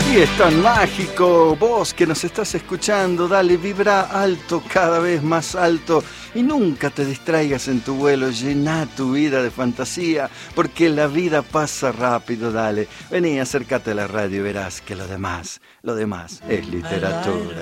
Y es tan mágico, vos que nos estás escuchando, dale, vibra alto, cada vez más alto, y nunca te distraigas en tu vuelo, llená tu vida de fantasía, porque la vida pasa rápido, dale, vení, acércate a la radio y verás que lo demás es literatura.